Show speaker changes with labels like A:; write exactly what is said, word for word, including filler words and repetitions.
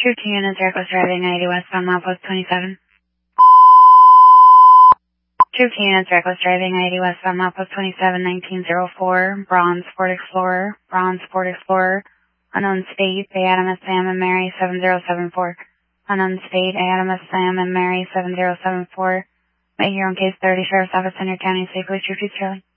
A: True two units, reckless driving, I eighty westbound, milepost twenty-seven. True two units, reckless driving, I eighty westbound, milepost twenty-seven, nineteen oh four, Bronze Ford Explorer, Bronze Ford Explorer, unknown state, A. Adam Sam and Mary seven zero seven four, unknown state, A. Adam Sam and Mary seven zero seven four. Make your own case, thirty Sheriff's Office in your county, safely, True two Charlie.